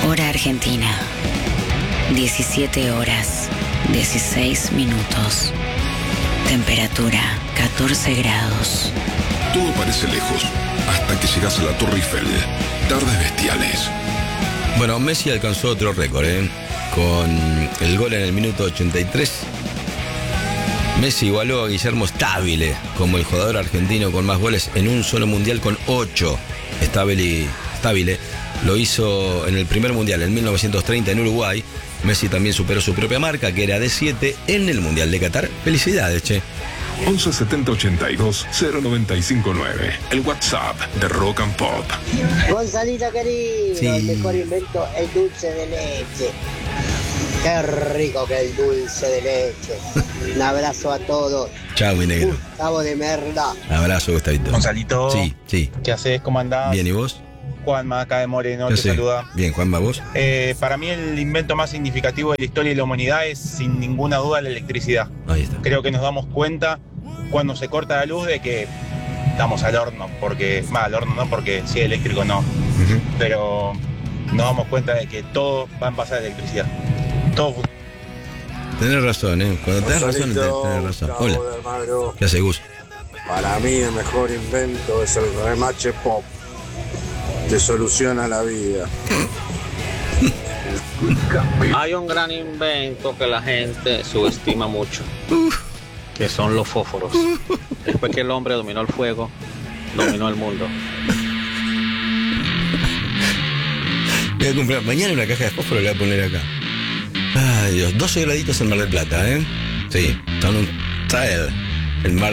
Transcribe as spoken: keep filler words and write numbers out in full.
Hora Argentina. diecisiete horas, dieciséis minutos. Temperatura catorce grados. Todo parece lejos, hasta que llegas a la Torre Eiffel. Tardes bestiales. Bueno, Messi alcanzó otro récord, ¿eh? Con el gol en el minuto ochenta y tres. Messi igualó a Guillermo Stabile como el jugador argentino con más goles en un solo mundial, con ocho. Stabile, Stabile lo hizo en el primer mundial en mil novecientos treinta en Uruguay. Messi también superó su propia marca, que era de siete, en el mundial de Qatar. Felicidades, che. once setenta ochenta y dos cero noventa y cinco nueve. El WhatsApp de Rock and Pop. Gonzalito querido, Sí. el mejor invento, el dulce de leche. Qué rico que el dulce de leche. Un abrazo a todos. Chao, mi negro. Gustavo de Merla. Abrazo, Gustavito. Gonzalito. Sí, sí. ¿Qué haces? ¿Cómo andás? Bien, ¿y vos? Juanma, acá de Moreno, ¿Qué te hacés? saluda. Bien, Juanma, ¿vos? Eh, para mí el invento más significativo de la historia de la humanidad es sin ninguna duda la electricidad. Ahí está. Creo que nos damos cuenta cuando se corta la luz de que estamos al horno, porque, más al horno no, porque si es eléctrico no, Uh-huh. pero nos damos cuenta de que todo va a pasar a electricidad. Todo funciona. Tenés razón, ¿eh? Cuando tenés razón, tenés, tenés razón. Hola. ¿Qué haces, Gus? Para mí el mejor invento es el remache pop. Te soluciona la vida. Hay un gran invento que la gente subestima mucho, que son los fósforos. Después que el hombre dominó el fuego, dominó el mundo. Voy a comprar mañana una caja de fósforo, la voy a poner acá. Ay, Dios, doce graditos en Mar del Plata, ¿eh? Sí, están un trail. El mar